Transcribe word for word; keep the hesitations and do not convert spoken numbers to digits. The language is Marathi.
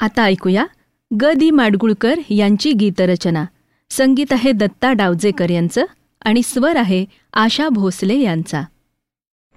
आता ऐकूया ग दी माडगुळकर यांची गीतरचना. संगीत आहे दत्ता डावजेकर यांचं आणि स्वर आहे आशा भोसले यांचा.